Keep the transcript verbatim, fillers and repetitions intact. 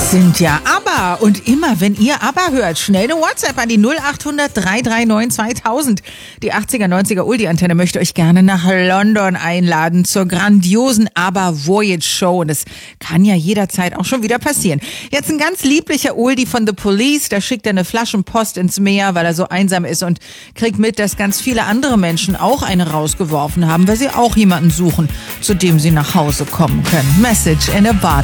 Sind ja ABBA. Und immer, wenn ihr ABBA hört, schnell eine WhatsApp an die null achthundert drei drei neun zweitausend. Die achtziger, neunziger Uldi-Antenne möchte euch gerne nach London einladen zur grandiosen ABBA Voyage Show. Und das kann ja jederzeit auch schon wieder passieren. Jetzt ein ganz lieblicher Uldi von The Police. Da schickt er eine Flaschenpost ins Meer, weil er so einsam ist und kriegt mit, dass ganz viele andere Menschen auch eine rausgeworfen haben, weil sie auch jemanden suchen, zu dem sie nach Hause kommen können. Message in a Bottle.